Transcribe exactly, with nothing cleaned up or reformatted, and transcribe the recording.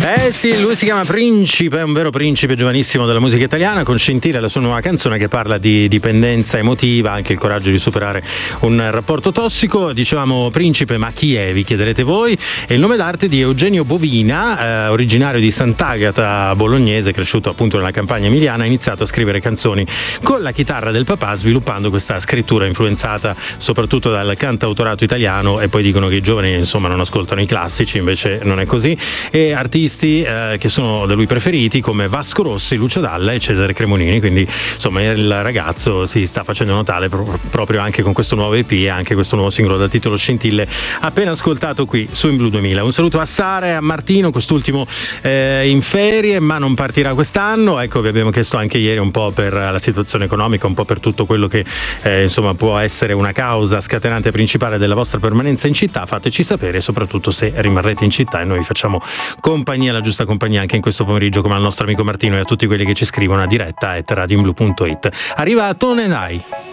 Eh sì, lui si chiama Principe, è un vero principe giovanissimo della musica italiana, con Scintille la sua nuova canzone che parla di dipendenza emotiva, anche il coraggio di superare un rapporto tossico. Dicevamo Principe, ma chi è? Vi chiederete voi. È il nome d'arte di Eugenio Bovina, eh, originario di Sant'Agata bolognese, cresciuto appunto nella campagna emiliana, ha iniziato a scrivere canzoni con la chitarra del papà, sviluppando questa scrittura influenzata soprattutto dal cantautorato italiano, e poi dicono che i giovani insomma non ascoltano i classici, invece non è così. E artisti Eh, che sono da lui preferiti come Vasco Rossi, Lucio Dalla e Cesare Cremonini, quindi insomma il ragazzo si sta facendo notare pro- proprio anche con questo nuovo E P e anche questo nuovo singolo dal titolo Scintille, appena ascoltato qui su In Blu duemila. Un saluto a Sara e a Martino, quest'ultimo eh, in ferie ma non partirà quest'anno. Ecco, vi abbiamo chiesto anche ieri un po' per la situazione economica, un po' per tutto quello che eh, insomma può essere una causa scatenante principale della vostra permanenza in città. Fateci sapere, soprattutto se rimarrete in città, e noi vi facciamo compagnia, la giusta compagnia anche in questo pomeriggio, come al nostro amico Martino e a tutti quelli che ci scrivono a diretta at radioinblu punto it. Arriva Tone Dai.